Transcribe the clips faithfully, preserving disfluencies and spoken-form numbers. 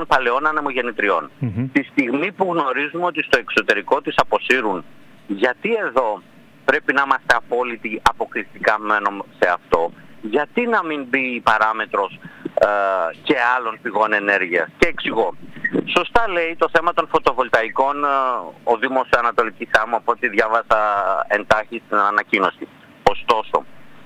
παλαιών ανεμογεννητριών. Mm-hmm. Τη στιγμή που γνωρίζουμε ότι στο εξωτερικό τις αποσύρουν, γιατί εδώ πρέπει να είμαστε απόλυτοι αποκλειστικά μένω σε αυτό? Γιατί να μην μπει η παράμετρος ε, και άλλων πηγών ενέργειας? Και εξηγώ. Σωστά λέει το θέμα των φωτοβολταϊκών ε, ο Δήμος Ανατολικής Άμμου, από ό,τι διάβασα εντάχει στην ανακοίνωση. Ωστόσο,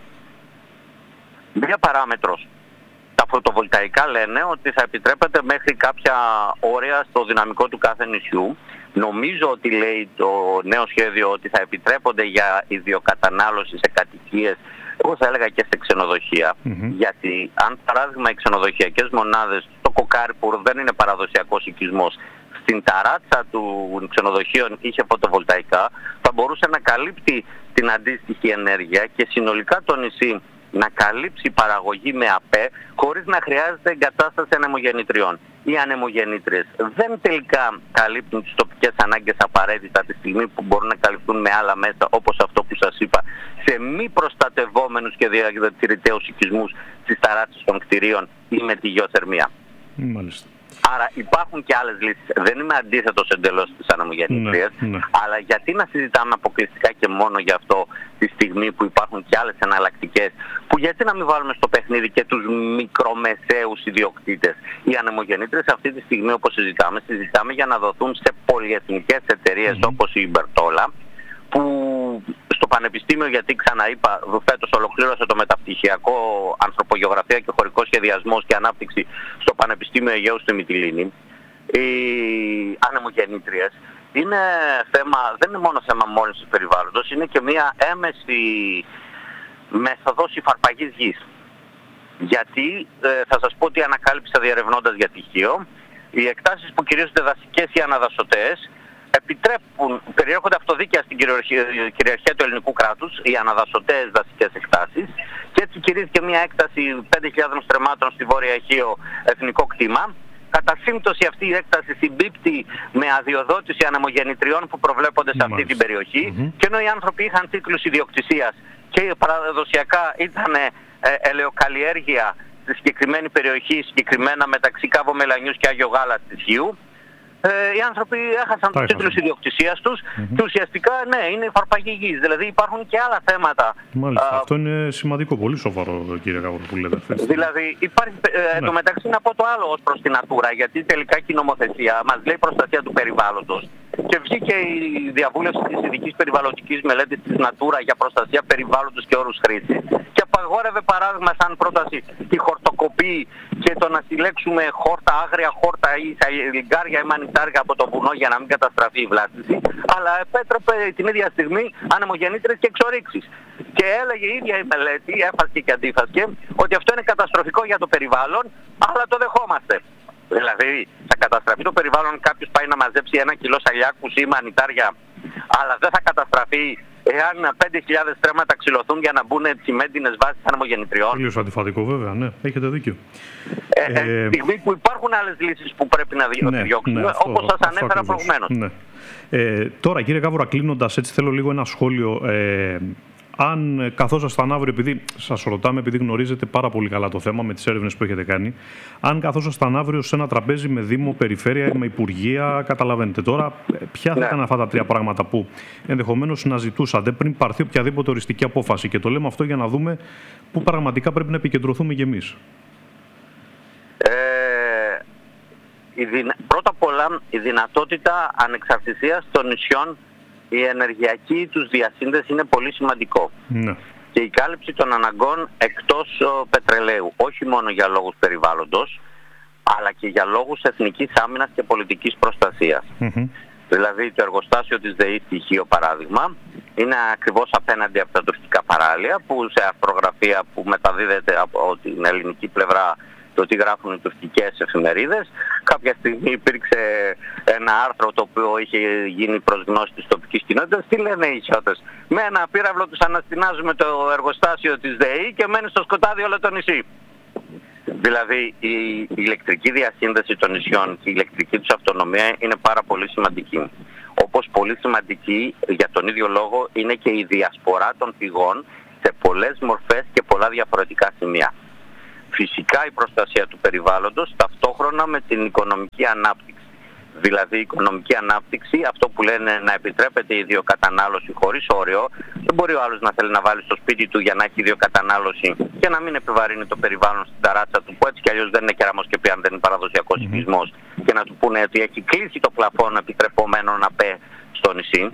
μία παράμετρος. Τα φωτοβολταϊκά λένε ότι θα επιτρέπεται μέχρι κάποια όρια στο δυναμικό του κάθε νησιού. Νομίζω ότι λέει το νέο σχέδιο ότι θα επιτρέπονται για ιδιοκατανάλωση σε κατοικίες, εγώ θα έλεγα και σε ξενοδοχεία. Mm-hmm. Γιατί αν παράδειγμα οι ξενοδοχειακές μονάδες, το κοκάρι που δεν είναι παραδοσιακός οικισμός, στην ταράτσα του ξενοδοχείων είχε φωτοβολταϊκά, θα μπορούσε να καλύπτει την αντίστοιχη ενέργεια και συνολικά το νησί να καλύψει παραγωγή με ΑΠΕ χωρίς να χρειάζεται εγκατάσταση ανεμογεννητριών. Οι ανεμογεννήτριες δεν τελικά καλύπτουν τις τοπικές ανάγκες απαραίτητα τη στιγμή που μπορούν να καλυφθούν με άλλα μέσα, όπως αυτό που σας είπα, σε μη προστατευόμενους και διατηρηταίους οικισμούς στις ταράτσες των κτηρίων ή με τη γεωθερμία. Μάλιστα. Άρα υπάρχουν και άλλες λύσεις. Δεν είμαι αντίθετος εντελώς στις ανεμογεννήτριες, ναι, ναι. αλλά γιατί να συζητάμε αποκλειστικά και μόνο γι' αυτό τη στιγμή που υπάρχουν και άλλες εναλλακτικές, που γιατί να μην βάλουμε στο παιχνίδι και τους μικρομεσαίους ιδιοκτήτες? Οι ανεμογεννήτριες αυτή τη στιγμή, όπως συζητάμε, συζητάμε για να δοθούν σε πολυεθνικές εταιρείες mm-hmm. όπως η Ιμπερτόλα, που στο Πανεπιστήμιο, γιατί ξαναείπα, φέτος ολοκλήρωσε το μεταπτυχιακό ανθρωπογεωγραφία και χωρικός σχεδιασμός και ανάπτυξη στο Πανεπιστήμιο Αιγαίου στη Μυτιλήνη. Οι ανεμογεννήτριες είναι θέμα, δεν είναι μόνο θέμα μόλυνσης περιβάλλοντος, είναι και μια έμεση μέθοδος υφαρπαγής γης. Γιατί ε, θα σας πω ότι ανακάλυψα διερευνώντας για τυχείο, οι εκτάσεις που κυρίως δασικές ή αναδασωτές επιτρέπουν, περιέρχονται αυτοδίκαια στην κυριαρχία, κυριαρχία του ελληνικού κράτους, οι αναδασωτές δασικές εκτάσεις, και έτσι κηρύχθηκε μια έκταση πέντε χιλιάδων στρεμμάτων στη Βόρεια Αιγαίο εθνικό κτήμα. Κατά σύμπτωση αυτή η έκταση συμπίπτει με αδειοδότηση ανεμογεννητριών που προβλέπονται σε αυτή την περιοχή, mm-hmm. και ενώ οι άνθρωποι είχαν τίτλους ιδιοκτησίας και παραδοσιακά ήταν ε, ελαιοκαλλιέργεια στη συγκεκριμένη περιοχή, συγκεκριμένα μεταξύ Κάβο Μελανιούς και Άγιο Γάλα της Χίου, Ε, οι άνθρωποι έχασαν τους τίτλους ιδιοκτησίας τους mm-hmm. και ουσιαστικά ναι, είναι υφαρπαγή γης. Δηλαδή υπάρχουν και άλλα θέματα. Μάλιστα, α, αυτό είναι σημαντικό, πολύ σοβαρό, κύριε Γαβρό, που λέτε. Δηλαδή υπάρχει ε, ναι. το μεταξύ να πω το άλλο ως προς την Natura, γιατί τελικά και η νομοθεσία μας λέει προστασία του περιβάλλοντος. Και βγήκε η διαβούλευση της ειδικής περιβαλλοντικής μελέτης της Natura για προστασία περιβάλλοντος και όρους χρήσης και απαγόρευε παράδειγμα σαν πρόταση τη χορτοκοπή και το να συλλέξουμε χόρτα, άγρια χόρτα ή λιγκάρια ή μανιτάρια από το βουνό για να μην καταστραφεί η βλάστηση, αλλά επέτρεπε την ίδια στιγμή ανεμογεννήτριες και εξορίξεις. Και έλεγε η ίδια η μελέτη, έφασκε και αντίφασκε, ότι αυτό είναι καταστροφικό για το περιβάλλον, αλλά το δεχόμαστε. Δηλαδή θα καταστραφεί το περιβάλλον, κάποιος πάει να μαζέψει ένα κιλό σαλιάκους ή μανιτάρια, αλλά δεν θα καταστραφεί εάν πέντε χιλιάδες στρέμματα ξυλωθούν για να μπουν τσιμέντινες βάσεις ανεμογεννητριών. Τελείως αντιφατικό βέβαια, ναι, έχετε δίκιο. Ε, ε, στιγμή που υπάρχουν άλλες λύσεις που πρέπει να ναι, διώξουμε, ναι, αυτό, όπως σας αυτό ανέφερα προηγουμένως. Ναι. Ε, τώρα κύριε Γάβορα, κλείνοντας, έτσι θέλω λίγο ένα σχόλιο. Ε, αν καθόσασταν αύριο, επειδή σας ρωτάμε, επειδή γνωρίζετε πάρα πολύ καλά το θέμα με τις έρευνες που έχετε κάνει, αν καθόσασταν αύριο σε ένα τραπέζι με Δήμο, Περιφέρεια ή με Υπουργεία, καταλαβαίνετε τώρα, ποια θα ναι. ήταν αυτά τα τρία πράγματα που ενδεχομένως να ζητούσατε πριν πάρθει οποιαδήποτε οριστική απόφαση? Και το λέμε αυτό για να δούμε πού πραγματικά πρέπει να επικεντρωθούμε κι εμείς. Ε, η δυνα... Πρώτα απ' όλα, η δυνατότητα ανεξαρτησίας των νησιών, η ενεργειακή τους διασύνδεση είναι πολύ σημαντικό. Ναι. Και η κάλυψη των αναγκών εκτός ο, πετρελαίου, όχι μόνο για λόγους περιβάλλοντος, αλλά και για λόγους εθνικής άμυνας και πολιτικής προστασίας. Mm-hmm. Δηλαδή το εργοστάσιο της ΔΕΗ στη Χίο, παράδειγμα, είναι ακριβώς απέναντι από τα τουρκικά παράλια, που σε αυτογραφία που μεταδίδεται από την ελληνική πλευρά το τι γράφουν οι τουρκικές εφημερίδες. Κάποια στιγμή υπήρξε ένα άρθρο το οποίο είχε γίνει προς γνώση της τοπικής κοινότητας. Τι λένε οι Χιώτες? Με ένα πύραυλο τους αναστηνάζουμε το εργοστάσιο της ΔΕΗ και μένει στο σκοτάδι όλο το νησί. Δηλαδή η ηλεκτρική διασύνδεση των νησιών και η ηλεκτρική τους αυτονομία είναι πάρα πολύ σημαντική. Όπως πολύ σημαντική για τον ίδιο λόγο είναι και η διασπορά των πηγών σε πολλές μορφές και πολλά διαφορετικά σημεία. Φυσικά η προστασία του περιβάλλοντος ταυτόχρονα με την οικονομική ανάπτυξη. Δηλαδή η οικονομική ανάπτυξη, αυτό που λένε να επιτρέπεται η ιδιοκατανάλωση χωρίς όριο. Δεν μπορεί ο άλλος να θέλει να βάλει στο σπίτι του για να έχει ιδιοκατανάλωση και να μην επιβαρύνει το περιβάλλον στην ταράτσα του, που έτσι κι αλλιώς δεν είναι κεραμοσκεπή αν δεν είναι παραδοσιακός Mm-hmm. οικισμός, και να του πούνε ότι έχει κλείσει το πλαφόν επιτρεπόμενο να πέ στο νησί.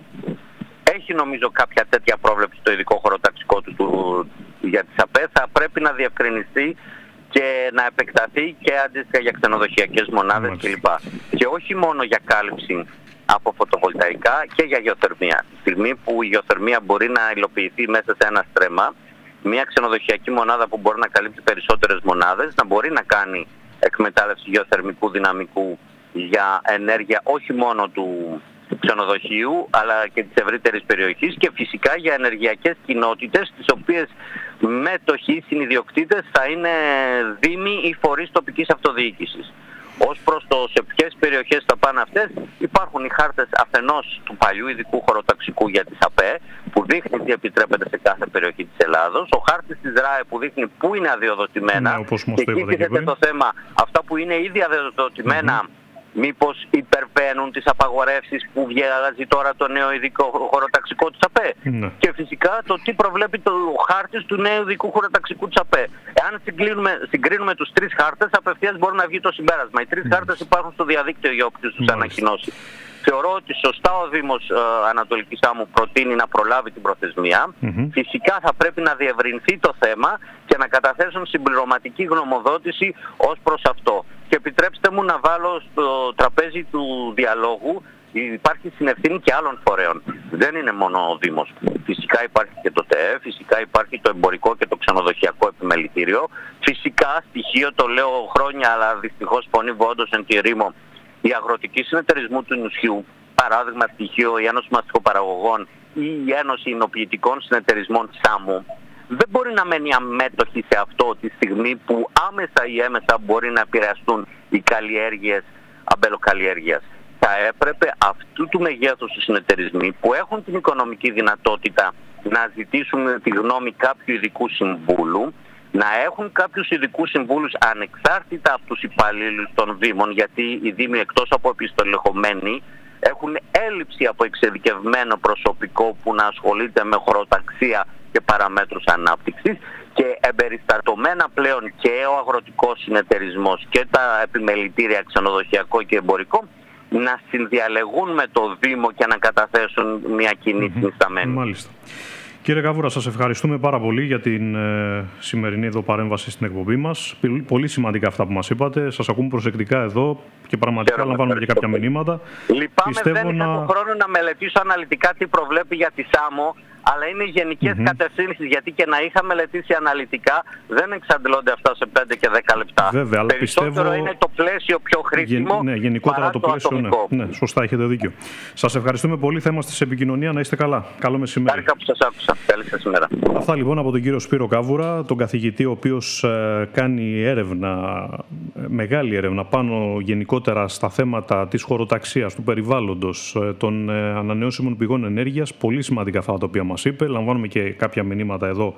Έχει νομίζω κάποια τέτοια πρόβλεψη στο ειδικό χωροταξικό του, του για τις ΑΠΕ. Θα πρέπει να διευκρινιστεί και να επεκταθεί και αντίστοιχα για ξενοδοχειακές μονάδες Μάλιστα. κλπ. Και όχι μόνο για κάλυψη από φωτοβολταϊκά και για γεωθερμία. Τη στιγμή που η γεωθερμία μπορεί να υλοποιηθεί μέσα σε ένα στρέμμα, μια ξενοδοχειακή μονάδα που μπορεί να καλύψει περισσότερες μονάδες, να μπορεί να κάνει εκμετάλλευση γεωθερμικού δυναμικού για ενέργεια όχι μόνο του ξενοδοχείου αλλά και της ευρύτερης περιοχής, και φυσικά για ενεργειακές κοινότητες τις οποίες μέτοχοι συνιδιοκτήτες θα είναι δήμοι ή φορείς τοπικής αυτοδιοίκησης. Ως προς το σε ποιες περιοχές θα πάνε αυτές, υπάρχουν οι χάρτες αφενός του παλιού ειδικού χωροταξικού για τις ΑΠΕ που δείχνει τι επιτρέπεται σε κάθε περιοχή της Ελλάδος, ο χάρτης της ΡΑΕ που δείχνει πού είναι αδειοδοτημένα, ναι, και εκεί τίθεται το θέμα αυτά που είναι ήδη αδειοδοτημένα. Mm-hmm. Μήπως υπερβαίνουν τις απαγορεύσεις που βγάζει τώρα το νέο ειδικό χωροταξικό της ΑΠΕ. Ναι. Και φυσικά το τι προβλέπει το χάρτης του νέου ειδικού χωροταξικού της ΑΠΕ. Εάν συγκρίνουμε, συγκρίνουμε τους τρεις χάρτες, απευθείας μπορεί να βγει το συμπέρασμα. Οι τρεις mm. χάρτες υπάρχουν στο διαδίκτυο για όποιους τους ανακοινώσει. Θεωρώ ότι σωστά ο Δήμος ε, Ανατολικής Άμμου προτείνει να προλάβει την προθεσμία. Mm-hmm. Φυσικά θα πρέπει να διευρυνθεί το θέμα και να καταθέσουν συμπληρωματική γνωμοδότηση ως προς αυτό. Και επιτρέψτε μου να βάλω στο τραπέζι του διαλόγου, υπάρχει συνευθύνη και άλλων φορέων. Δεν είναι μόνο ο Δήμος. Φυσικά υπάρχει και το ΤΕΕ, φυσικά υπάρχει το εμπορικό και το ξενοδοχειακό επιμελητήριο. Φυσικά στοιχείο, το λέω χρόνια, αλλά δυστυχώς φωνή όντως εν τη ρήμο, η αγροτική συνεταιρισμού του νησιού, παράδειγμα στοιχείο η Ένωση Μαστιχοπαραγωγών ή η Ένωση Ινοποιητικών Συνεταιρισμών της Άμμου, δεν μπορεί να μένει αμέτωχη σε αυτό τη στιγμή που άμεσα ή έμεσα μπορεί να επηρεαστούν οι καλλιέργειες αμπελοκαλλιέργειας. Θα έπρεπε αυτού του μεγέθους οι συνεταιρισμοί που έχουν την οικονομική δυνατότητα να ζητήσουν τη γνώμη κάποιου ειδικού συμβούλου, να έχουν κάποιους ειδικούς συμβούλους ανεξάρτητα από τους υπαλλήλους των Δήμων, γιατί οι Δήμοι εκτός από επιστολεχωμένοι έχουν έλλειψη από εξειδικευμένο προσωπικό που να ασχολείται με χωροταξία και παραμέτρους ανάπτυξης, και εμπεριστατωμένα πλέον και ο αγροτικός συνεταιρισμός και τα επιμελητήρια ξενοδοχειακό και εμπορικό να συνδιαλεγούν με το Δήμο και να καταθέσουν μια κοινή συνισταμένη. Μάλιστα. Κύριε Καβούρα, σας ευχαριστούμε πάρα πολύ για την ε, σημερινή εδώ παρέμβαση στην εκπομπή μας. Πολύ σημαντικά αυτά που μας είπατε. Σας ακούμε προσεκτικά εδώ και πραγματικά λαμβάνουμε και κάποια μηνύματα. Λυπάμαι, Πιστεύω δεν είχα να... τον χρόνο να μελετήσω αναλυτικά τι προβλέπει για τη ΣΑΜΟ, αλλά είναι γενικές mm-hmm. κατευθύνσεις, γιατί και να είχα μελετήσει αναλυτικά δεν εξαντλώνται αυτά σε πέντε και δέκα λεπτά. Βέβαια, αλλά Περισσότερο πιστεύω... είναι το πλαίσιο πιο χρήσιμο. Γεν... Ναι, γενικότερα το, το πλαίσιο, ναι. ναι. Σωστά, έχετε δίκιο. Σας ευχαριστούμε πολύ. Θα είμαστε σε επικοινωνία. Να είστε καλά. Καλό μεσημέρι. Χάρηκα που σας άκουσα. Καλή σας ημέρα. Αυτά λοιπόν από τον κύριο Σπύρο Κάβουρα, τον καθηγητή ο οποίος ε, κάνει έρευνα, μεγάλη έρευνα πάνω γενικότερα στα θέματα της χωροταξίας, του περιβάλλοντος, ε, των ε, ανανεώσιμων πηγών ενέργειας. Πολύ σημαντικά αυτά τα οποία μας είπε. Λαμβάνουμε και κάποια μηνύματα εδώ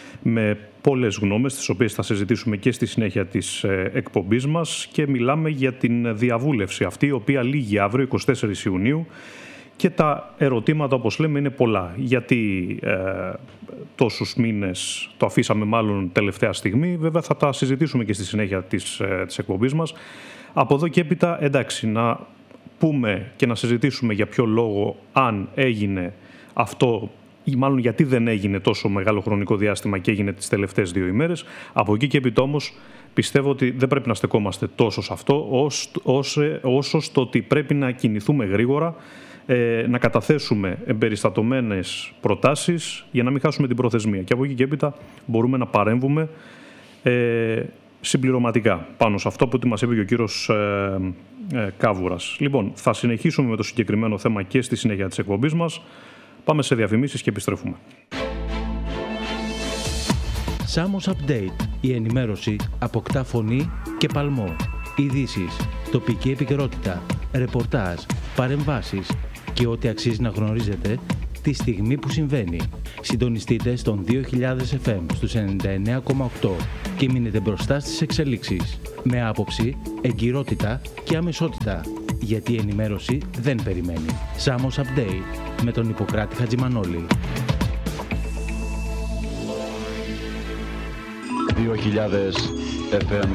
με πολλές γνώμες, τις οποίες θα συζητήσουμε και στη συνέχεια της ε, εκπομπής μας, και μιλάμε για την διαβούλευση αυτή, η οποία λήγει αύριο, εικοστή τέταρτη Ιουνίου, και τα ερωτήματα, όπως λέμε, είναι πολλά. Γιατί ε, τόσους μήνες το αφήσαμε μάλλον τελευταία στιγμή, βέβαια θα τα συζητήσουμε και στη συνέχεια της, ε, της εκπομπής μας. Από εδώ και έπειτα, εντάξει, να πούμε και να συζητήσουμε για ποιο λόγο, αν έγινε αυτό, ή μάλλον γιατί δεν έγινε τόσο μεγάλο χρονικό διάστημα και έγινε τις τελευταίες δύο ημέρες. Από εκεί και έπειτα όμως πιστεύω ότι δεν πρέπει να στεκόμαστε τόσο σε αυτό, όσο, όσο στο ότι πρέπει να κινηθούμε γρήγορα, ε, να καταθέσουμε εμπεριστατωμένες προτάσεις για να μην χάσουμε την προθεσμία. Και από εκεί και έπειτα μπορούμε να παρέμβουμε ε, συμπληρωματικά πάνω σε αυτό που μας είπε και ο κύριος ε, ε, Κάβουρας. Λοιπόν, θα συνεχίσουμε με το συγκεκριμένο θέμα και στη συνέχεια της εκπομπής μας. Πάμε σε διαφημίσεις και επιστρέφουμε. Samos Update. Η ενημέρωση αποκτά φωνή και παλμό. Ειδήσεις, τοπική επικαιρότητα, ρεπορτάζ, παρεμβάσεις και ό,τι αξίζει να γνωρίζετε τη στιγμή που συμβαίνει. Συντονιστείτε στον δύο χιλιάδες εφ εμ στους ενενήντα εννέα κόμμα οκτώ και μείνετε μπροστά στις εξελίξεις. Με άποψη, εγκυρότητα και αμεσότητα. Γιατί η ενημέρωση δεν περιμένει. Σάμος Update με τον Ιπποκράτη Χατζημανόλη. δύο χιλιάδες εφ εμ.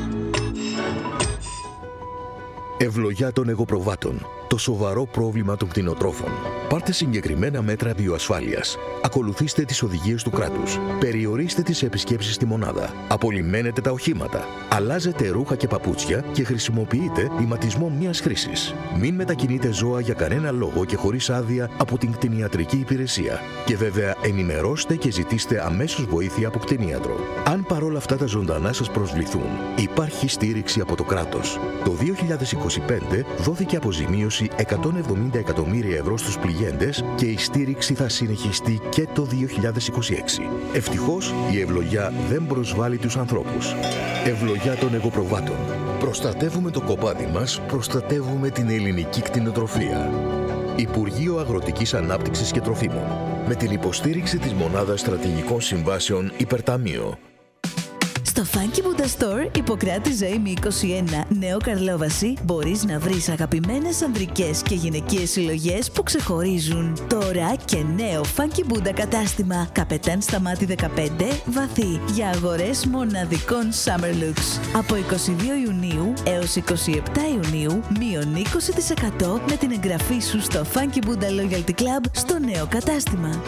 Ευλογιά των εγωπροβάτων. Το σοβαρό πρόβλημα των κτηνοτρόφων. Πάρτε συγκεκριμένα μέτρα βιοασφάλειας. Ακολουθήστε τις οδηγίες του κράτους. Περιορίστε τις επισκέψεις στη μονάδα. Απολυμμένετε τα οχήματα. Αλλάζετε ρούχα και παπούτσια και χρησιμοποιείτε ηματισμό μιας χρήσης. Μην μετακινείτε ζώα για κανένα λόγο και χωρίς άδεια από την κτηνιατρική υπηρεσία. Και βέβαια ενημερώστε και ζητήστε αμέσως βοήθεια από κτηνίατρο. Αν παρόλα αυτά τα ζωντανά σας προσβληθούν, υπάρχει στήριξη από το κράτος. Το δύο χιλιάδες είκοσι πέντε δόθηκε αποζημίωση εκατόν εβδομήντα εκατομμύρια ευρώ στους πληγέντες και η στήριξη θα συνεχιστεί και το δύο χιλιάδες είκοσι έξι. Ευτυχώς η ευλογιά δεν προσβάλλει τους ανθρώπους. Ευλογιά των εγωπροβάτων. Προστατεύουμε το κοπάδι μας, προστατεύουμε την ελληνική κτηνοτροφία. Υπουργείο Αγροτικής Ανάπτυξης και Τροφίμων. Με την υποστήριξη της Μονάδας Στρατηγικών Συμβάσεων Υπερταμείο. Στο Funky Buddha Store, Ιπποκράτη Ζωήμη είκοσι ένα, Νέο Καρλόβαση, μπορείς να βρεις αγαπημένες ανδρικές και γυναικείες συλλογές που ξεχωρίζουν. Τώρα και νέο Funky Buddha κατάστημα, Καπετάν Σταμάτη δεκαπέντε, Βαθύ, για αγορές μοναδικών Summer Looks. Από είκοσι δύο Ιουνίου έως είκοσι επτά Ιουνίου, μείον είκοσι τοις εκατό με την εγγραφή σου στο Funky Buddha Loyalty Club στο νέο κατάστημα.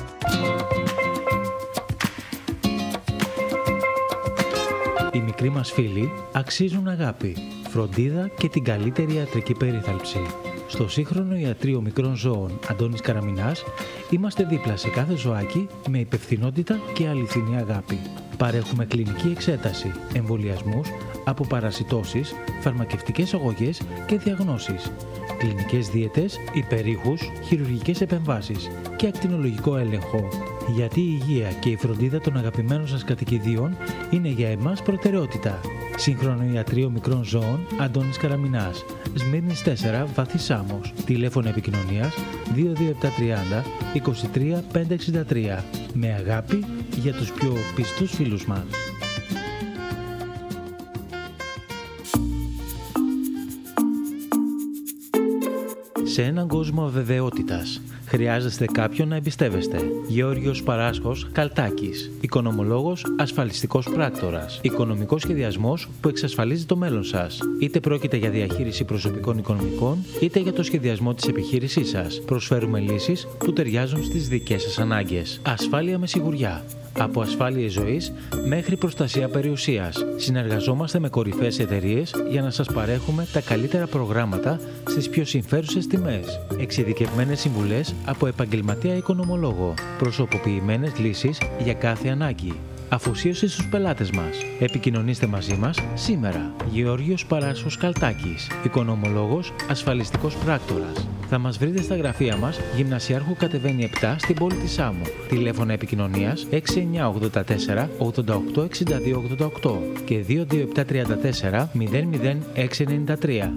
Οι μικροί μας φίλοι αξίζουν αγάπη, φροντίδα και την καλύτερη ιατρική περίθαλψη. Στο σύγχρονο ιατρείο μικρών ζώων Αντώνης Καραμινάς είμαστε δίπλα σε κάθε ζωάκι με υπευθυνότητα και αληθινή αγάπη. Παρέχουμε κλινική εξέταση, εμβολιασμούς, αποπαρασιτώσεις, φαρμακευτικές αγωγές και διαγνώσεις, κλινικές δίαιτες, υπερήχους, χειρουργικές επεμβάσεις και ακτινολογικό έλεγχο. Γιατί η υγεία και η φροντίδα των αγαπημένων σας κατοικιδίων είναι για εμάς προτεραιότητα. Σύγχρονο ιατρείο μικρών ζώων Αντώνης Καραμινάς, Σμύρνης τέσσερα, Βαθύ Σάμος. Τηλέφωνο επικοινωνίας δύο δύο επτά τριάντα είκοσι τρία πεντακόσια εξήντα τρία. Με αγάπη για τους πιο πιστούς φίλους μας. Σε έναν κόσμο αβεβαιότητας, χρειάζεστε κάποιον να εμπιστεύεστε. Γεώργιος Παράσχος Καλτάκης. Οικονομολόγος, ασφαλιστικός πράκτορας. Οικονομικός σχεδιασμός που εξασφαλίζει το μέλλον σας. Είτε πρόκειται για διαχείριση προσωπικών οικονομικών, είτε για το σχεδιασμό της επιχείρησής σας. Προσφέρουμε λύσεις που ταιριάζουν στις δικές σας ανάγκες. Ασφάλεια με σιγουριά. Από ασφάλειες ζωής μέχρι προστασία περιουσίας. Συνεργαζόμαστε με κορυφαίες εταιρείες για να σας παρέχουμε τα καλύτερα προγράμματα στις πιο συμφέρουσες τιμές. Εξειδικευμένες συμβουλές από επαγγελματία οικονομολόγο. Προσωποποιημένες λύσεις για κάθε ανάγκη. Αφοσίωση στους πελάτες μας. Επικοινωνήστε μαζί μας σήμερα. Γεώργιος Παράσχος Καλτάκης. Οικονομολόγος, ασφαλιστικός πράκτορας. Θα μας βρείτε στα γραφεία μας, Γυμνασιάρχου Κατεβαίνει επτά στην πόλη της Σάμου. Τηλέφωνα επικοινωνίας έξι εννιά ογδόντα τέσσερα ογδόντα οκτώ εξήντα δύο ογδόντα οκτώ και δύο δύο επτά τριάντα τέσσερα μηδέν μηδέν έξι ενενήντα τρία.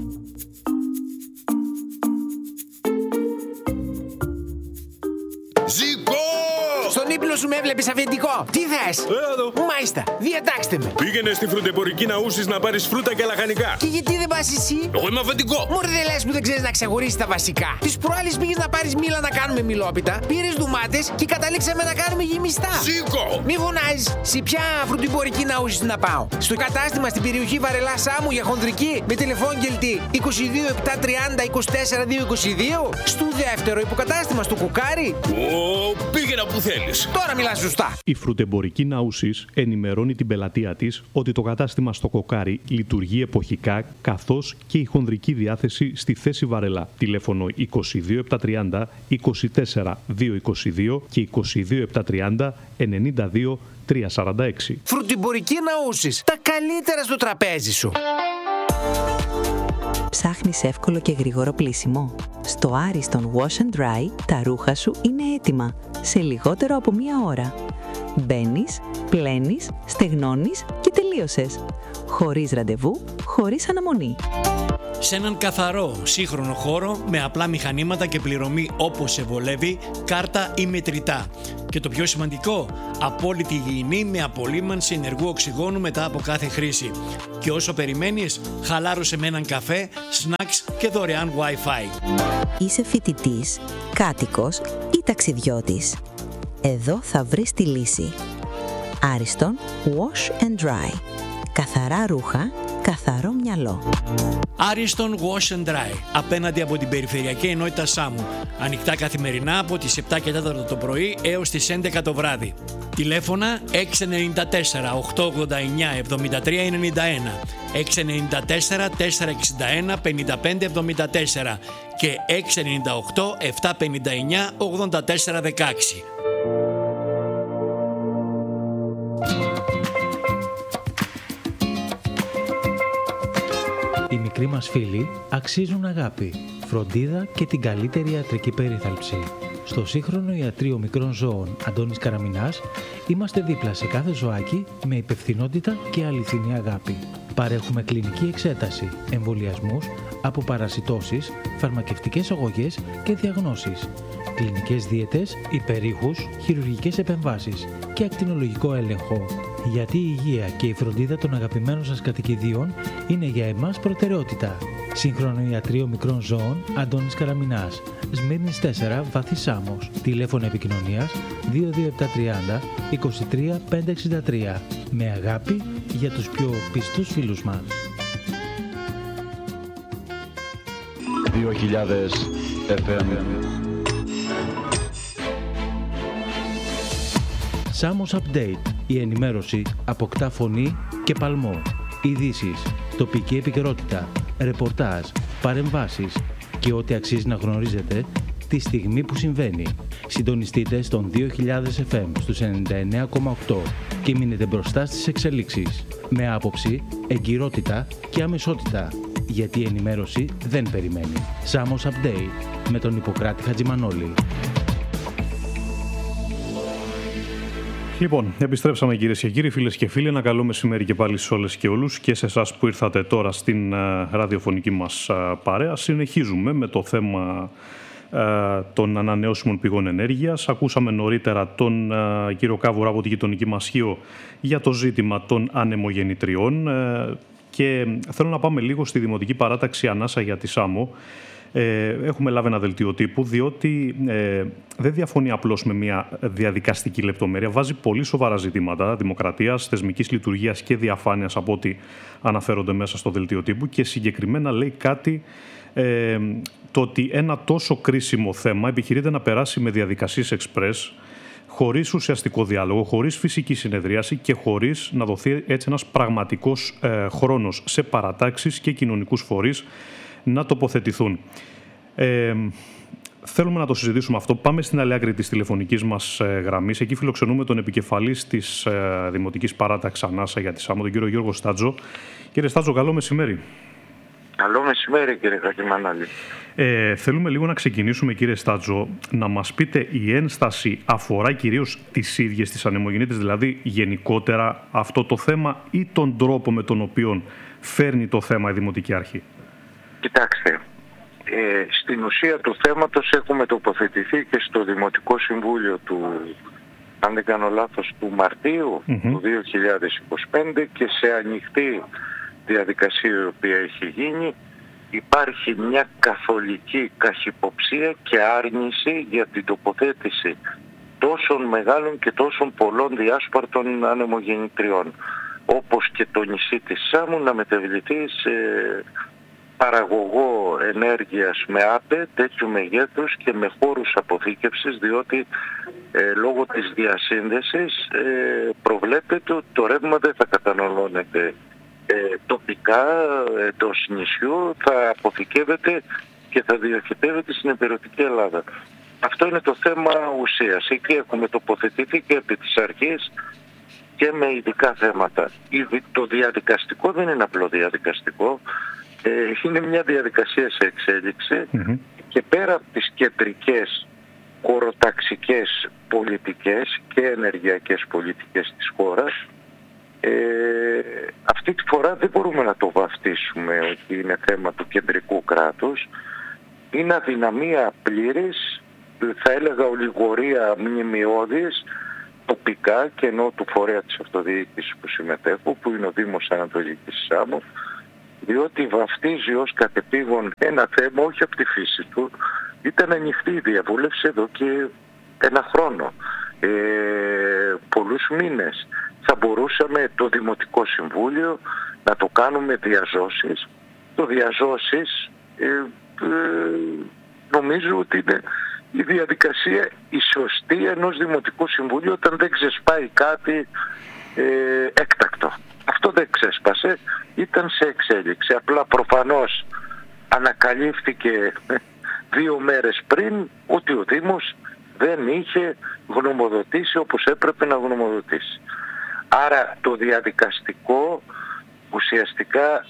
Στον ύπνο σου με έβλεπες αφεντικό. Τι θες? Έλα εδώ. Μάλιστα, διατάξτε με. Πήγαινε στη φρουτεμπορική να ούσεις να πάρεις φρούτα και λαχανικά. Και γιατί δεν πας εσύ? Εγώ είμαι αφεντικό. Μωρέ, δεν λες που δεν ξέρεις να ξεχωρίσεις τα βασικά. Τις προάλλες πήγες να πάρεις μήλα να κάνουμε μιλόπιτα, πήρες ντουμάτες και καταλήξαμε να κάνουμε γεμιστά. Σήκω! Μη φωνάζεις. Σε ποια φρουτεμπορική να ούσεις να πάω? Στο κατάστημα στην περιοχή Βαρελά Σάμου για χονδρική με τηλεφώνγελτη είκοσι δύο επτά τριάντα είκοσι τέσσερα δύο είκοσι δύο. Στο δεύτερο υποκατάστημα στο Κουκάρι. Ω, πήγαινα που θέλεις. Τώρα μιλάς σωστά. Η φρουτεμπορική Ναούσης ενημερώνει την πελατεία της ότι το κατάστημα στο Κοκάρι λειτουργεί εποχικά, καθώς και η χονδρική διάθεση στη θέση Βαρελά. Τηλέφωνο είκοσι δύο επτά τριάντα είκοσι τέσσερα δύο είκοσι δύο και είκοσι δύο επτά τριάντα ενενήντα δύο τριακόσια σαράντα έξι. Φρουτεμπορική Ναούσης. Τα καλύτερα στο τραπέζι σου. Ψάχνεις εύκολο και γρήγορο πλύσιμο? Στο Ariston Wash and Dry τα ρούχα σου είναι έτοιμα σε λιγότερο από μία ώρα. Μπαίνεις, πλένεις, στεγνώνεις και τελείωσες. Χωρίς ραντεβού, χωρίς αναμονή. σε έναν καθαρό σύγχρονο χώρο με απλά μηχανήματα και πληρωμή όπως σε βολεύει, κάρτα ή μετρητά. Και το πιο σημαντικό, απόλυτη υγιεινή με απολύμανση ενεργού οξυγόνου μετά από κάθε χρήση. Και όσο περιμένεις, χαλάρωσε με έναν καφέ, snacks και δωρεάν Wi-Fi. Είσαι φοιτητής, κάτοικος ή ταξιδιώτης? Εδώ θα βρεις τη λύση. Άριστον Wash and Dry. Καθαρά ρούχα, καθαρό μυαλό. Άριστον Wash and Dry, απέναντι από την Περιφερειακή Ενότητα Σάμου. Ανοιχτά καθημερινά από τις επτά και τέσσερα το πρωί έως τις έντεκα το βράδυ. Τηλέφωνα έξι εννιά τέσσερα οκτώ ογδόντα εννιά εβδομήντα τρία ενενήντα ένα, έξι εννιά τέσσερα τετρακόσια εξήντα ένα πενήντα πέντε εβδομήντα τέσσερα και έξι εννιά οκτώ επτακόσια πενήντα εννιά ογδόντα τέσσερα δεκαέξι. Οι μικροί μας φίλοι αξίζουν αγάπη, φροντίδα και την καλύτερη ιατρική περίθαλψη. Στο σύγχρονο ιατρείο μικρών ζώων Αντώνης Καραμινάς είμαστε δίπλα σε κάθε ζωάκι με υπευθυνότητα και αληθινή αγάπη. Παρέχουμε κλινική εξέταση, εμβολιασμούς, αποπαρασιτώσεις, φαρμακευτικές αγωγές και διαγνώσεις, κλινικές δίαιτες, υπερήχους, χειρουργικές επεμβάσεις και ακτινολογικό έλεγχο. Γιατί η υγεία και η φροντίδα των αγαπημένων σας κατοικιδίων είναι για εμάς προτεραιότητα. Σύγχρονο ιατρείο μικρών ζώων Αντώνης Καραμινάς, Σμύρνης τέσσερα, Βάθη Σάμος. Τηλέφωνο επικοινωνίας δύο δύο επτά τριάντα είκοσι τρία πεντακόσια εξήντα τρία. Με αγάπη για τους πιο πιστούς φίλους μας. δύο χιλιάδες εφ εμ. Σάμος Update. Η ενημέρωση αποκτά φωνή και παλμό. Ειδήσεις, τοπική επικαιρότητα, ρεπορτάζ, παρεμβάσεις και ό,τι αξίζει να γνωρίζετε τη στιγμή που συμβαίνει. Συντονιστείτε στον δύο χιλιάδες εφ εμ στους ενενήντα εννέα κόμμα οκτώ και μείνετε μπροστά στις εξελίξεις. Με άποψη, εγκυρότητα και αμεσότητα. Γιατί η ενημέρωση δεν περιμένει. Σάμος Update με τον Ιπποκράτη Χατζημανόλη. Λοιπόν, επιστρέψαμε κυρίες και κύριοι, φίλες και φίλοι. Ένα καλό μεσημέρι και πάλι σε όλες και όλους και σε εσάς που ήρθατε τώρα στην uh, ραδιοφωνική μας uh, παρέα. Συνεχίζουμε με το θέμα uh, των ανανεώσιμων πηγών ενέργειας. Ακούσαμε νωρίτερα τον uh, κύριο Κάβουρα από τη γειτονική μας Χίο για το ζήτημα των ανεμογεννητριών uh, και θέλω να πάμε λίγο στη Δημοτική Παράταξη Ανάσα για τη Σάμο. Ε, έχουμε λάβει ένα δελτίο τύπου, διότι ε, δεν διαφωνεί απλώς με μια διαδικαστική λεπτομέρεια. Βάζει πολύ σοβαρά ζητήματα δημοκρατίας, θεσμικής λειτουργίας και διαφάνειας από ό,τι αναφέρονται μέσα στο δελτίο τύπου και συγκεκριμένα λέει κάτι ε, το ότι ένα τόσο κρίσιμο θέμα επιχειρείται να περάσει με διαδικασίες εξπρές, χωρίς ουσιαστικό διάλογο, χωρίς φυσική συνεδρίαση και χωρίς να δοθεί έτσι ένας πραγματικός ε, χρόνος σε παρατάξεις και κοινωνικούς φορείς να τοποθετηθούν. Ε, θέλουμε να το συζητήσουμε αυτό. Πάμε στην άλλη άκρη της τηλεφωνικής μας ε, γραμμής. Εκεί φιλοξενούμε τον επικεφαλής της ε, Δημοτικής Παράταξης Ανάσα για τη Σάμο, τον κύριο Γιώργο Στάτζο. Κύριε Στάτζο, καλό μεσημέρι. Καλό μεσημέρι, κύριε Χατζημανόλη. Ε, θέλουμε λίγο να ξεκινήσουμε, κύριε Στάτζο, να μας πείτε η ένσταση αφορά κυρίως τις ίδιες τις ανεμογεννήτριες, δηλαδή γενικότερα αυτό το θέμα ή τον τρόπο με τον οποίο φέρνει το θέμα η Δημοτική Αρχή. Κοιτάξτε, ε, στην ουσία του θέματος έχουμε τοποθετηθεί και στο Δημοτικό Συμβούλιο του, αν δεν κάνω λάθος, του Μαρτίου mm-hmm. του δύο χιλιάδες είκοσι πέντε και σε ανοιχτή διαδικασία η οποία έχει γίνει υπάρχει μια καθολική καχυποψία και άρνηση για την τοποθέτηση τόσων μεγάλων και τόσων πολλών διάσπαρτων ανεμογεννητριών, όπως και το νησί της Σάμου να μετεβληθεί σε παραγωγό ενέργειας με ΑΠΕ τέτοιου μεγέθους και με χώρους αποθήκευσης, διότι ε, λόγω της διασύνδεσης ε, προβλέπεται ότι το ρεύμα δεν θα καταναλώνεται ε, τοπικά εντός νησιού, θα αποθηκεύεται και θα διοχετεύεται στην υπηρετική Ελλάδα. Αυτό είναι το θέμα ουσίας. Εκεί έχουμε τοποθετηθεί και επί της αρχής και με ειδικά θέματα. Το διαδικαστικό δεν είναι απλό διαδικαστικό. Είναι μια διαδικασία σε εξέλιξη mm-hmm. και πέρα από τις κεντρικές χωροταξικές πολιτικές και ενεργειακές πολιτικές της χώρας Ε, αυτή τη φορά δεν μπορούμε να το βαφτίσουμε ότι είναι θέμα του κεντρικού κράτους. Είναι αδυναμία πλήρης, θα έλεγα ολιγορία μνημειώδης, τοπικά και ενώ του φορέα της αυτοδιοίκησης που συμμετέχω, που είναι ο Δήμος Ανατολικής Σάμου, διότι βαφτίζει ως κατεπήγον ένα θέμα όχι από τη φύση του. Ήταν ανοιχτή η διαβούλευση εδώ και ένα χρόνο, ε, πολλούς μήνες. Θα μπορούσαμε το Δημοτικό Συμβούλιο να το κάνουμε διαζώσεις. Το διαζώσεις ε, ε, νομίζω ότι είναι η διαδικασία η σωστή ενός Δημοτικού Συμβουλίου όταν δεν ξεσπάει κάτι ε, έκτακτο. Αυτό δεν ξέσπασε, ήταν σε εξέλιξη. Απλά προφανώς ανακαλύφθηκε δύο μέρες πριν ότι ο Δήμος δεν είχε γνωμοδοτήσει όπως έπρεπε να γνωμοδοτήσει. Άρα το διαδικαστικό ουσιαστικά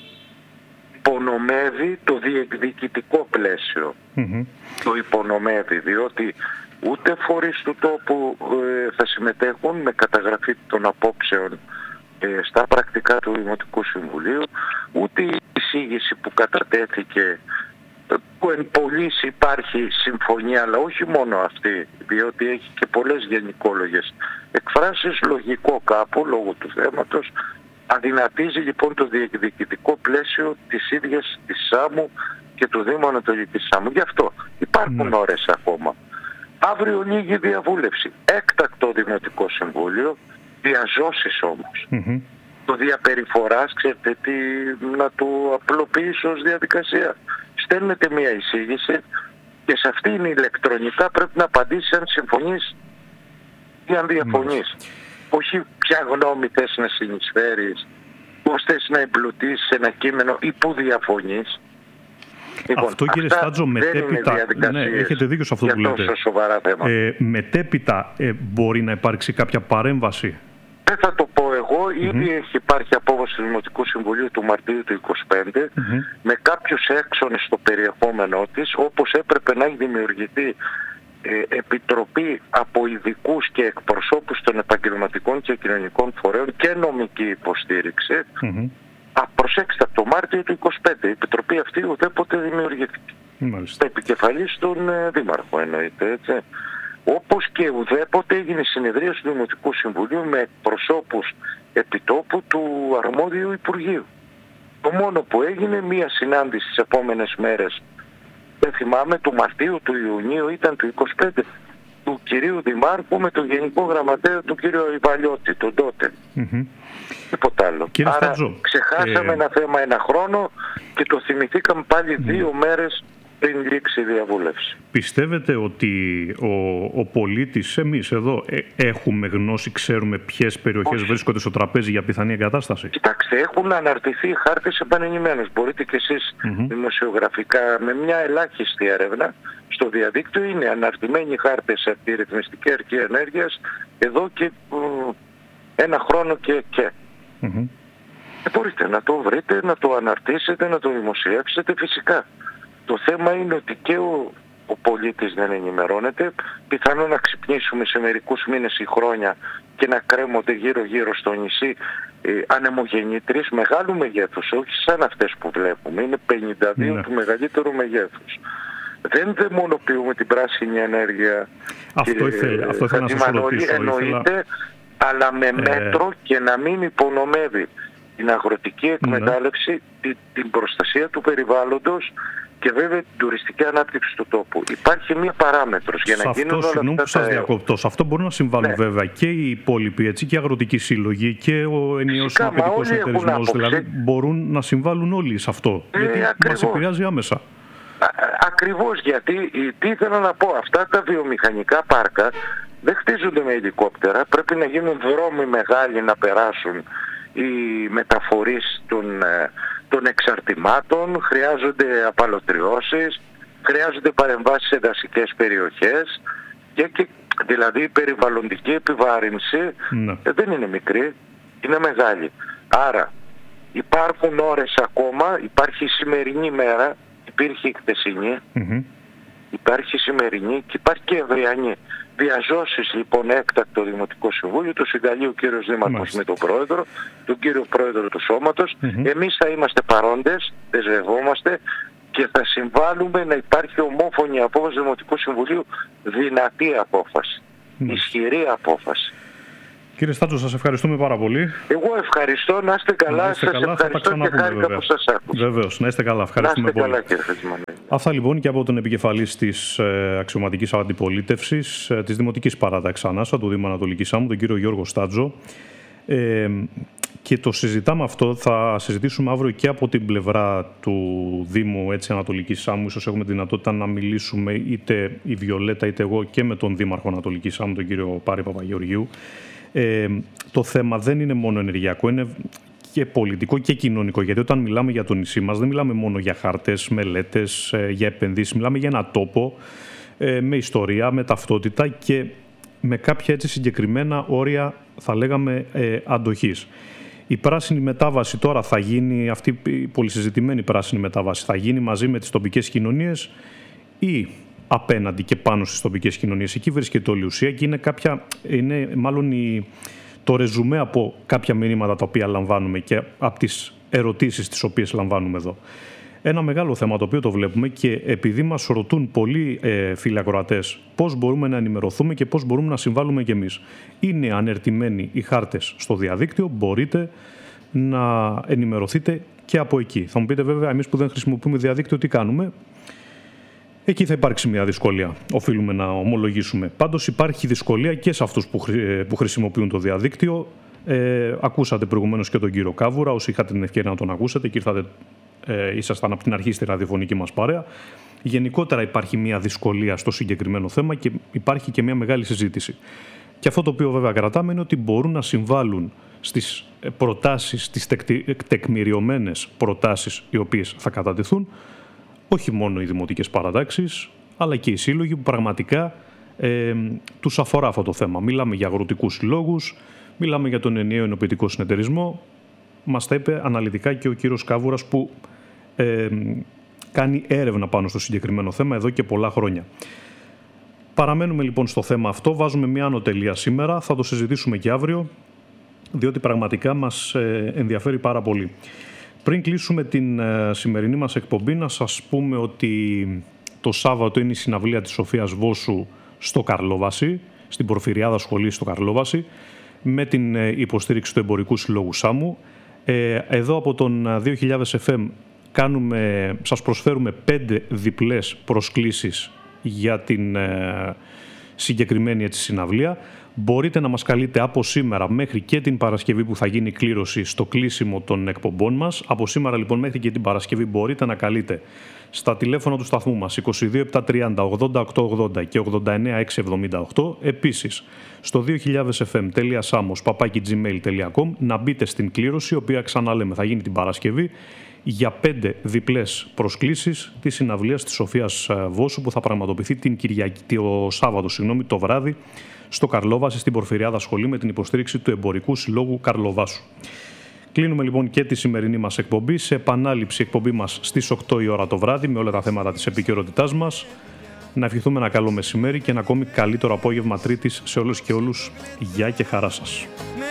υπονομεύει το διεκδικητικό πλαίσιο. Mm-hmm. Το υπονομεύει, διότι ούτε φορείς του τόπου ε, θα συμμετέχουν με καταγραφή των απόψεων ε, στα πρακτικά του Δημοτικού Συμβουλίου, ούτε η εισήγηση που κατατέθηκε, που εν πωλής υπάρχει συμφωνία, αλλά όχι μόνο αυτή, διότι έχει και πολλές γενικόλογες εκφράσεις, λογικό κάπου λόγω του θέματος. Αδυνατίζει λοιπόν το διεκδικητικό πλαίσιο της ίδιας της Σάμου και του Δήμου Ανατολικής Σάμου. Γι' αυτό υπάρχουν mm. ώρες ακόμα. Αύριο λίγη διαβούλευση. Έκτακτο Δημοτικό Συμβούλιο, διαζώσεις όμως. Mm-hmm. Το διαπεριφοράς, ξέρετε τι, να το απλοποιήσω ως διαδικασία. Στέλνετε μια εισήγηση και σε αυτήν ηλεκτρονικά πρέπει να απαντήσεις αν συμφωνείς ή αν διαφωνείς. Mm. Όχι ποια γνώμη θες να συνεισφέρεις, πώς θες να εμπλουτίσεις ένα κείμενο ή πού διαφωνείς. Λοιπόν, αυτό κύριε Στάτζο, μετέπειτα, ναι, έχετε δίκιο σε αυτό που λέτε. Ε, μετέπειτα ε, μπορεί να υπάρξει κάποια παρέμβαση. Δεν θα το πω εγώ, mm-hmm. ήδη έχει υπάρχει απόβαση του Δημοτικού Συμβουλίου του Μαρτίου του είκοσι πέντε mm-hmm. με κάποιους έξονες στο περιεχόμενό της, όπως έπρεπε να έχει δημιουργηθεί ε, επιτροπή από ειδικούς και εκπροσώπους των επαγγελματικών και κοινωνικών φορέων και νομική υποστήριξη. Mm-hmm. Α, προσέξτε, από το Μάρτιο του είκοσι πέντε η επιτροπή αυτή ουδέποτε δημιουργήθηκε. Μάλιστα. Επικεφαλής τον ε, Δήμαρχο εννοείται, έτσι. Όπως και ουδέποτε έγινε συνεδρία του Δημοτικού Συμβουλίου με προσώπους επιτόπου του αρμόδιου Υπουργείου. Το μόνο που έγινε μία συνάντηση τις επόμενες μέρες, δεν θυμάμαι, του Μαρτίου, του Ιουνίου, ήταν του είκοσι πέντε, του κυρίου Δημάρχου με τον Γενικό Γραμματέα του κύριο Ιβαλιώτη, τον τότε. Mm-hmm. Τίποτα άλλο. Κύριε Άρα Στάτζο, ξεχάσαμε ε... ένα θέμα ένα χρόνο και το θυμηθήκαμε πάλι mm. δύο μέρες πριν λήξει η διαβούλευση. Πιστεύετε ότι ο, ο πολίτης, εμείς εδώ, ε, έχουμε γνώση, ξέρουμε ποιες περιοχές Όχι. βρίσκονται στο τραπέζι για πιθανή εγκατάσταση? Κοιτάξτε, έχουν αναρτηθεί χάρτες επανειλημμένους. Μπορείτε και εσείς mm-hmm. δημοσιογραφικά, με μια ελάχιστη έρευνα, στο διαδίκτυο είναι αναρτημένοι χάρτες από τη Ρυθμιστική Αρχή Ενέργειας εδώ και ε, ένα χρόνο και... και. Mm-hmm. Ε, μπορείτε να το βρείτε, να το αναρτήσετε, να το δημοσιεύσετε φυσικά. Το θέμα είναι ότι και ο, ο πολίτης δεν ενημερώνεται. Πιθανόν να ξυπνήσουμε σε μερικούς μήνες ή χρόνια και να κρέμονται γύρω-γύρω στο νησί ε, ανεμογεννήτριες μεγάλου μεγέθους, όχι σαν αυτές που βλέπουμε. Είναι πενήντα δύο ναι. του μεγαλύτερου μεγέθους. Δεν δαιμονοποιούμε την πράσινη ενέργεια. Αυτό ήθελα, αυτό ήθελα να σας ρωτήσω. Εννοείται, ήθελα... αλλά με μέτρο ε... και να μην υπονομεύει την αγροτική εκμετάλλευση, ναι. την, την προστασία του περιβάλλοντος και βέβαια την τουριστική ανάπτυξη του τόπου. Υπάρχει μία παράμετρος για να αυτό, γίνουν όλα αυτά. Που σας διακόπτω. Σε αυτό μπορούν να συμβάλλουν ναι. βέβαια και οι υπόλοιποι, έτσι, και οι αγροτικοί σύλλογοι και ο ενιαίος συναπητικός εταιρισμός. Δηλαδή μπορούν να συμβάλλουν όλοι σε αυτό. Ε, γιατί ακριβώς. Μας επηρεάζει άμεσα. Α, ακριβώς, γιατί τι ήθελα να πω, αυτά τα βιομηχανικά πάρκα δεν χτίζονται με ελικόπτερα, πρέπει να γίνουν δρόμοι μεγάλοι να περάσουν οι μεταφορείς των, των εξαρτημάτων, χρειάζονται απαλωτριώσεις, χρειάζονται παρεμβάσεις σε δασικές περιοχές και, και δηλαδή η περιβαλλοντική επιβάρυνση ναι. δεν είναι μικρή, είναι μεγάλη. Άρα υπάρχουν ώρες ακόμα, υπάρχει η σημερινή μέρα, υπήρχε η χθεσινή, mm-hmm. υπάρχει σημερινή και υπάρχει και ευριανή. Διαζώσεις λοιπόν έκτακτο Δημοτικό Συμβούλιο, το συγκαλεί ο κύριος Δήμαρχος με τον Πρόεδρο, τον κύριο Πρόεδρο του Σώματος. Mm-hmm. Εμείς θα είμαστε παρόντες, δεσμευόμαστε και θα συμβάλλουμε να υπάρχει ομόφωνη απόφαση του Δημοτικού Συμβουλίου, δυνατή απόφαση, mm-hmm. ισχυρή απόφαση. Κύριε Στάτζο, σας ευχαριστούμε πάρα πολύ. Εγώ ευχαριστώ, να είστε καλά, να είστε σας καλά, ευχαριστώ και χάρηκα που σας άκουσα. Βεβαίως, να είστε καλά, ευχαριστούμε πολύ. Να είστε καλά, κύριε Χατζημανέλη. Αυτά λοιπόν και από τον επικεφαλής της ε, αξιωματικής αντιπολίτευσης ε, της Δημοτικής Παράταξης Ανάσα, του Δήμου Ανατολικής Σάμου, τον κύριο Γιώργο Στάτζο. Ε, και το συζητάμε αυτό, θα συζητήσουμε αύριο και από την πλευρά του Δήμου έτσι, Ανατολικής Σάμου. Ίσως έχουμε τη δυνατότητα να μιλήσουμε είτε η Βιολέτα είτε εγώ και με τον Δήμαρχο Ανατολικής Σάμου, τον κύριο Πάρη Παπαγεωργίου. Ε, το θέμα δεν είναι μόνο ενεργειακό, είναι και πολιτικό και κοινωνικό. Γιατί όταν μιλάμε για το νησί μας, δεν μιλάμε μόνο για χάρτες, μελέτες, ε, για επενδύσεις. Μιλάμε για ένα τόπο ε, με ιστορία, με ταυτότητα και με κάποια έτσι συγκεκριμένα όρια, θα λέγαμε, ε, αντοχής. Η πράσινη μετάβαση τώρα θα γίνει, αυτή η πολυσυζητημένη πράσινη μετάβαση, θα γίνει μαζί με τις τοπικές κοινωνίες ή απέναντι και πάνω στις τοπικές κοινωνίες. Εκεί βρίσκεται όλη η ουσία και είναι, κάποια, είναι μάλλον η, το ρεζουμέ από κάποια μηνύματα τα οποία λαμβάνουμε και από τις ερωτήσεις τις οποίες λαμβάνουμε εδώ. Ένα μεγάλο θέμα το οποίο το βλέπουμε και επειδή μας ρωτούν πολλοί ε, φίλοι ακροατές πώς μπορούμε να ενημερωθούμε και πώς μπορούμε να συμβάλλουμε κι εμείς. Είναι ανερτημένοι οι χάρτες στο διαδίκτυο, μπορείτε να ενημερωθείτε και από εκεί. Θα μου πείτε βέβαια, εμείς που δεν χρησιμοποιούμε διαδίκτυο τι κάνουμε. Εκεί θα υπάρξει μια δυσκολία, οφείλουμε να ομολογήσουμε. Πάντως υπάρχει δυσκολία και σε αυτούς που, χρη, που χρησιμοποιούν το διαδίκτυο. Ε, ακούσατε προηγουμένως και τον κύριο Κάβουρα, όσοι είχατε την ευκαιρία να τον ακούσετε και ήρθατε, ε, ήσασταν από την αρχή στη ραδιοφωνική μας παρέα. Γενικότερα υπάρχει μια δυσκολία στο συγκεκριμένο θέμα και υπάρχει και μια μεγάλη συζήτηση. Και αυτό το οποίο βέβαια κρατάμε είναι ότι μπορούν να συμβάλλουν στις προτάσεις, στις τεκμηριωμένες προτάσεις οι οποίες θα κατατεθούν, όχι μόνο οι δημοτικές παρατάξεις, αλλά και οι σύλλογοι που πραγματικά ε, τους αφορά αυτό το θέμα. Μιλάμε για αγροτικούς συλλόγους, μιλάμε για τον ενιαίο ενοποιητικό συνεταιρισμό. Μας τα είπε αναλυτικά και ο κύριος Κάβουρας που ε, κάνει έρευνα πάνω στο συγκεκριμένο θέμα εδώ και πολλά χρόνια. Παραμένουμε λοιπόν στο θέμα αυτό, βάζουμε μια άνω τελεία σήμερα, θα το συζητήσουμε και αύριο, διότι πραγματικά μας ε, ενδιαφέρει πάρα πολύ. Πριν κλείσουμε την ε, σημερινή μας εκπομπή, να σας πούμε ότι το Σάββατο είναι η συναυλία της Σοφίας Βόσου στο Καρλόβαση, στην Πορφυριάδα Σχολή στο Καρλόβαση, με την ε, υποστήριξη του Εμπορικού Συλλόγου Σάμου. Ε, εδώ από τον δύο χιλιάδες εφ εμ κάνουμε, σας προσφέρουμε πέντε διπλές προσκλήσεις για την ε, συγκεκριμένη έτσι, συναυλία. Μπορείτε να μας καλείτε από σήμερα μέχρι και την Παρασκευή που θα γίνει η κλήρωση στο κλείσιμο των εκπομπών μας. Από σήμερα λοιπόν μέχρι και την Παρασκευή μπορείτε να καλείτε στα τηλέφωνα του σταθμού μας είκοσι δύο επτακόσια τριάντα ογδόντα οκτακόσια ογδόντα και ογδόντα εννέα εξακόσια εβδομήντα οκτώ. Επίσης στο δύο χιλιάδες εφ εμ τελεία samos παπάκι τζι μέιλ τελεία κομ να μπείτε στην κλήρωση, η οποία ξαναλέμε θα γίνει την Παρασκευή, για πέντε διπλές προσκλήσεις της συναυλίας της Σοφίας Βόσου που θα πραγματοποιηθεί την Κυριακή, το Σάββατο συγγνώμη, το βράδυ στο Καρλόβαση, στην Πορφυριάδα Σχολή, με την υποστήριξη του Εμπορικού Συλλόγου Καρλοβάσου. Κλείνουμε λοιπόν και τη σημερινή μας εκπομπή. Σε επανάληψη εκπομπή μας στις οκτώ η ώρα το βράδυ με όλα τα θέματα της επικαιρότητάς μας. Να ευχηθούμε ένα καλό μεσημέρι και ένα ακόμη καλύτερο απόγευμα Τρίτης σε όλους και όλους. Γεια και χαρά σας.